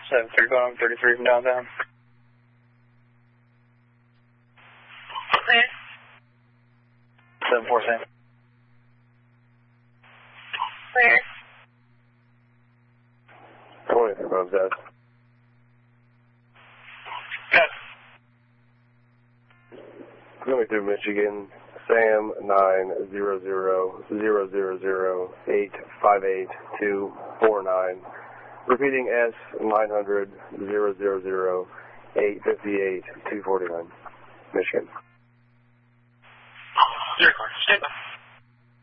7-3 going on 33 from downtown. Clear. 7-4, Sam. Clear. 23 from Zed. Good. 23 Michigan, Sam 900-000-858-249. Repeating S 900-000-858-249. Michigan. Stand by.